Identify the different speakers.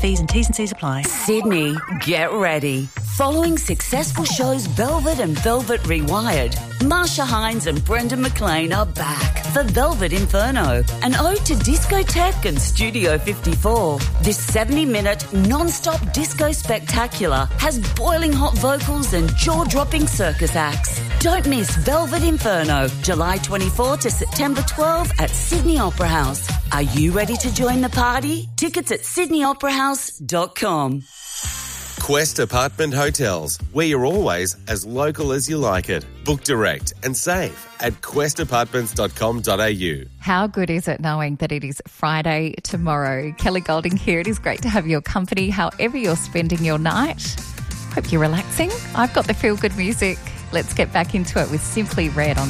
Speaker 1: Fees and T's and C's apply.
Speaker 2: Sydney, get ready. Following successful shows Velvet and Velvet Rewired, Marsha Hines and Brendan McLean are back for Velvet Inferno, an ode to discotheque and Studio 54. This 70-minute non-stop disco spectacular has boiling hot vocals and jaw-dropping circus acts. Don't miss Velvet Inferno, July 24 to September 12 at Sydney Opera House. Are you ready to join the party? Tickets at sydneyoperahouse.com.
Speaker 3: Quest Apartment Hotels, where you're always as local as you like it. Book direct and save at questapartments.com.au.
Speaker 4: How good is it knowing that it is Friday tomorrow? Kelly Golding here. It is great to have your company, however you're spending your night. Hope you're relaxing. I've got the feel-good music. Let's get back into it with Simply Red on